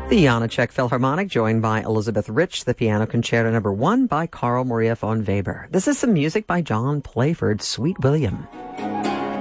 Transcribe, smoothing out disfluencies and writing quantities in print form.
The Janáček Philharmonic, joined by Elizabeth Rich, the Piano Concerto No. 1 by Carl Maria von Weber. This is some music by John Playford, Sweet William.